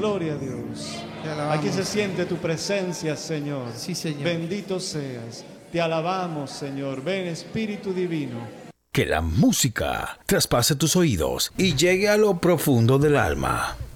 Gloria a Dios. Te alabamos. Aquí se siente tu presencia, Señor. Sí, Señor. Bendito seas. Te alabamos, Señor. Ven, Espíritu Divino. Que la música traspase tus oídos y llegue a lo profundo del alma.